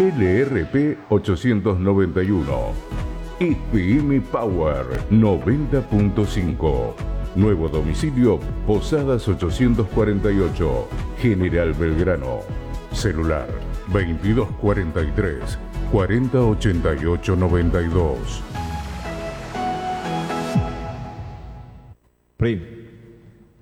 LRP 891. IPM Power 90.5. Nuevo domicilio Posadas 848, General Belgrano. Celular 2243 4088 92. Prim.